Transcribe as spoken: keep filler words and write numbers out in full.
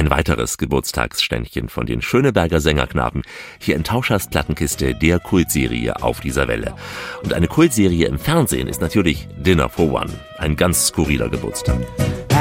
Ein weiteres Geburtstagsständchen von den Schöneberger Sängerknaben, hier in Tauschers Plattenkiste, der Kultserie Auf dieser Welle. Und eine Kultserie im Fernsehen ist natürlich Dinner for One, ein ganz skurriler Geburtstag.